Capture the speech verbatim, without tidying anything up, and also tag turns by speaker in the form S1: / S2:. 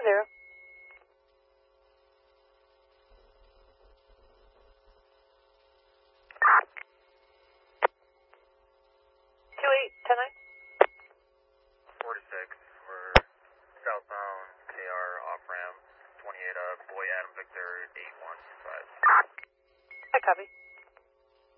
S1: zero. Two eight ten nine.
S2: forty-six, we're southbound K R off ramp, twenty-eight up, Boy Adam Victor eight one five.
S1: I copy.